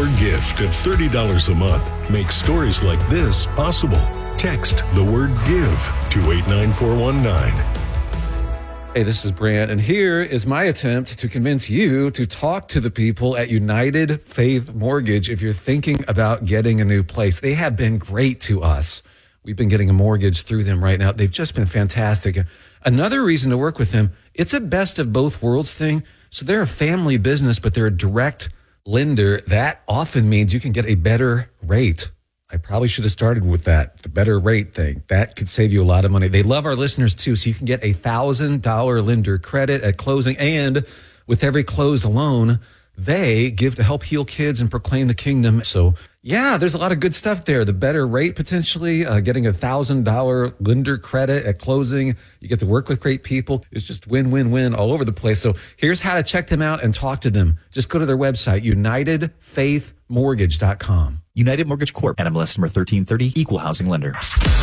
Your gift of $30 a month makes stories like this possible. Text the word GIVE to 89419. Hey, this is Brant, and here is my attempt to convince you to talk to the people at United Faith Mortgage if you're thinking about getting a new place. They have been great to us. We've been getting a mortgage through them right now. They've just been fantastic. Another reason to work with them, it's a best of both worlds thing. So they're a family business, but they're a direct lender. That often means you can get a better rate. I probably should have started with that, the better rate thing. That could save you a lot of money. They love our listeners too, so you can get a $1,000 lender credit at closing. And with every closed loan, they give to help heal kids and proclaim the kingdom. So yeah, there's a lot of good stuff there. The better rate potentially, getting a $1,000 lender credit at closing. You get to work with great people. It's just win-win-win all over the place. So here's how to check them out and talk to them. Just go to their website, UnitedFaithMortgage.com. United Mortgage Corp. NMLS number 1330, Equal Housing Lender.